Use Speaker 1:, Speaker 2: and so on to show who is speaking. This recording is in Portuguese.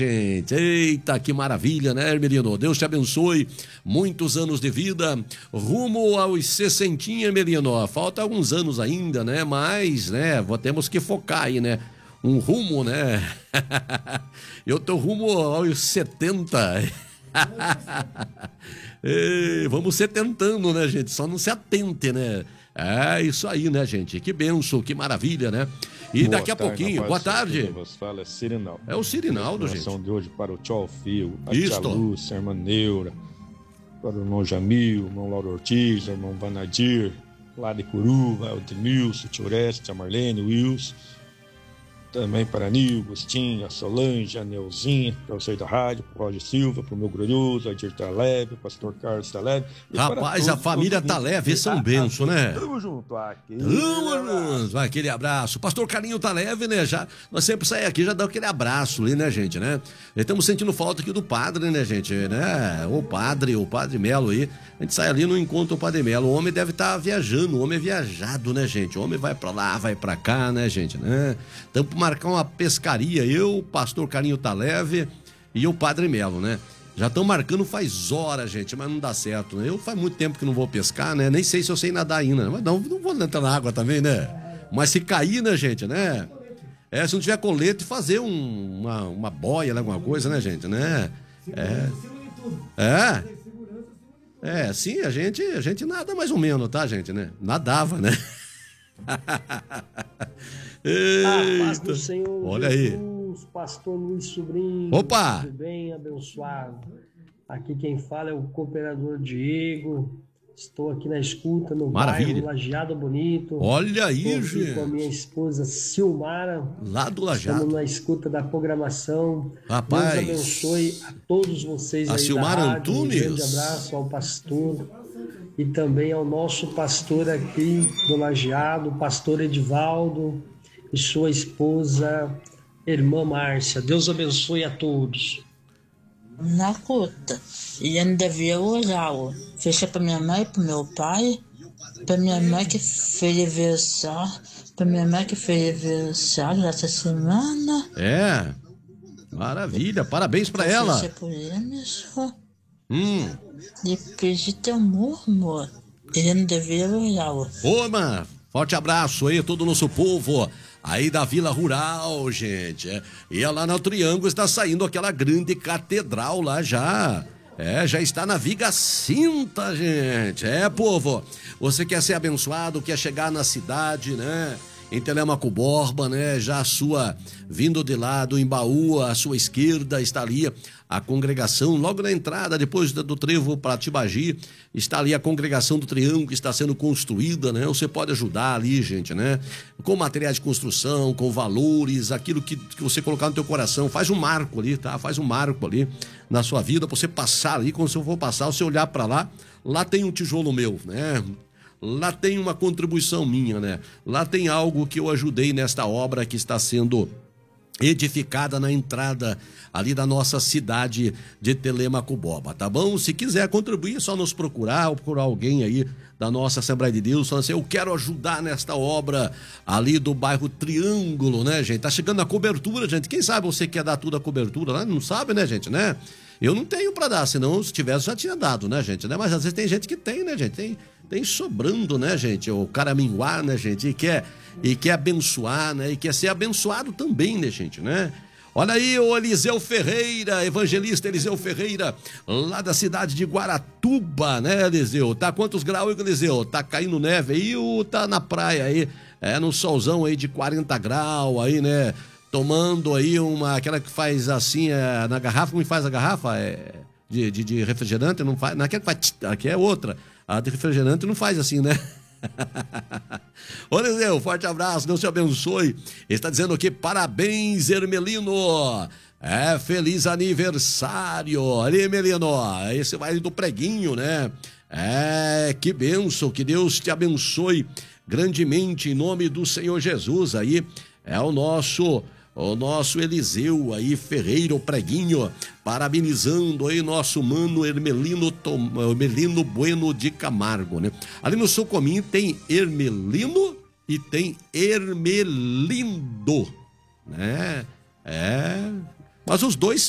Speaker 1: gente? Eita, que maravilha, né, Hermelino? Deus te abençoe, muitos anos de vida, rumo aos 60, Hermelino. Falta alguns anos ainda, né? Mas, né, temos que focar aí, né? Um rumo, né? Eu tô rumo aos 70. Ei, vamos se tentando, né, gente? Só não se atente, né? É isso aí, né, gente? Que benção, que maravilha, né? E daqui a pouquinho, boa tarde.
Speaker 2: Você fala, é Cirinaldo.
Speaker 1: É o Cirinaldo, gente.
Speaker 2: A de hoje para o Tchau Fio, a
Speaker 1: Isto.
Speaker 2: tia Lúcia, a irmã Neura, para o irmão Jamil, o irmão Lauro Ortiz, o irmão Vanadir, lá de Curuva, o Denilson, o tio Oreste, a Marlene, o Wilson. Também para a Nil, Agostinho, a Solange, a Neuzinha, para você da rádio, para o Roger Silva, para o meu glorioso, a Dir Taleve, o pastor Carlos Taleve.
Speaker 1: Rapaz, a família Taleve são benção, né?
Speaker 2: Tamo junto aqui.
Speaker 1: Aquele abraço. Pastor Carlinho Taleve, né? Nós sempre saímos aqui, já dá aquele abraço ali, né, gente, né? Estamos sentindo falta aqui do padre, né, gente? Né? O padre Melo aí. A gente sai ali no encontro o padre Melo. O homem deve estar viajando, o homem é viajado, né, gente? O homem vai pra lá, vai pra cá, né, gente, né? Estamos pra marcar uma pescaria, eu, o pastor Carlinho Taleve e o padre Melo, né? Já estão marcando faz horas, gente, mas não dá certo, né? Eu faz muito tempo que não vou pescar, né? Nem sei se eu sei nadar ainda, mas não vou entrar na água também, né? Mas se cair, né, gente, né? Se não tiver colete, fazer uma boia, alguma coisa, né, gente, né? Sim, a gente nada mais ou menos, tá, gente, né? Nadava, né?
Speaker 3: A paz do Senhor.
Speaker 1: Olha
Speaker 3: Jesus,
Speaker 1: aí.
Speaker 3: pastor Luiz Sobrinho.
Speaker 1: Opa!
Speaker 3: Tudo bem, abençoado. Aqui quem fala é o cooperador Diego. Estou aqui na escuta no bairro Lajeado Bonito.
Speaker 1: Olha aí,
Speaker 3: Estou
Speaker 1: gente.
Speaker 3: com a minha esposa Silmara.
Speaker 1: Lá do Lajeado.
Speaker 3: Estamos na escuta da programação.
Speaker 1: Rapaz.
Speaker 3: Deus abençoe a todos vocês aí
Speaker 1: Silmara
Speaker 3: da rádio.
Speaker 1: Antunes.
Speaker 3: Um grande abraço ao pastor e também ao nosso pastor aqui do Lajeado, o pastor Edivaldo e sua esposa, irmã Márcia. Deus abençoe a todos.
Speaker 4: Na conta. E ainda devia orar. Fecha para minha mãe, para meu pai, para minha mãe que fez aniversário, essa semana.
Speaker 1: Maravilha, parabéns para ela.
Speaker 4: Fecha por eles. E pedir teu amor. Ele não devia orar.
Speaker 1: Ô, mano, forte abraço aí, todo o nosso povo aí da Vila Rural, gente. E lá no Triângulo está saindo aquela grande catedral lá já. Já está na Viga Cinta, gente. Povo, você quer ser abençoado, quer chegar na cidade, né? Em Telêmaco Borba, né? Já a sua, vindo de lá do Embaú, à sua esquerda está ali a congregação, logo na entrada, depois do trevo para Tibagi, está ali a congregação do Triângulo que está sendo construída, né? Você pode ajudar ali, gente, né? Com materiais de construção, com valores, aquilo que você colocar no teu coração, faz um marco ali, tá? Faz um marco ali na sua vida, pra você passar ali, quando você for passar, você olhar para lá tem um tijolo meu, né? Lá tem uma contribuição minha, né? Lá tem algo que eu ajudei nesta obra que está sendo edificada na entrada ali da nossa cidade de Telêmaco Borba, tá bom? Se quiser contribuir, é só nos procurar ou procurar alguém aí da nossa Assembleia de Deus, falando assim, eu quero ajudar nesta obra ali do bairro Triângulo, né, gente? Tá chegando a cobertura, gente. Quem sabe você quer dar tudo a cobertura lá? Não sabe, né, gente, né? Eu não tenho pra dar, senão se tivesse já tinha dado, né, gente? Né? Mas às vezes tem gente que tem, né, gente? Tem sobrando, né, gente? O caraminguá, né, gente? E quer abençoar, né? E quer ser abençoado também, né, gente, né? Olha aí o Eliseu Ferreira, evangelista Eliseu Ferreira, lá da cidade de Guaratuba, né, Eliseu? Tá quantos graus, Eliseu? Tá caindo neve aí ou tá na praia aí? No solzão aí de 40 graus aí, né? Tomando aí aquela que faz assim, na garrafa, como faz a garrafa? De refrigerante, não faz, naquela que faz, aqui é outra. A de refrigerante não faz assim, né? Ô, Eliseu, forte abraço, Deus te abençoe. Ele está dizendo aqui, parabéns, Hermelino. Feliz aniversário. Ali, Hermelino, esse vai do preguinho, né? Que bênção, que Deus te abençoe grandemente, em nome do Senhor Jesus. Aí é o nosso Eliseu aí, Ferreira, o preguinho, parabenizando aí nosso mano Hermelino Bueno de Camargo, né? Ali no Socominho tem Hermelino e tem Hermelindo, né? Mas os dois